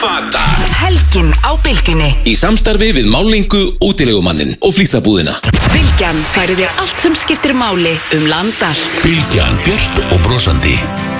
fata. Helgin á Bylgjunni. Í samstarfi við málingu, útilegumannin og flísabúðina. Bylgjan færir þér allt sem skiptir máli land allt. Bylgjan, björt og brosandi.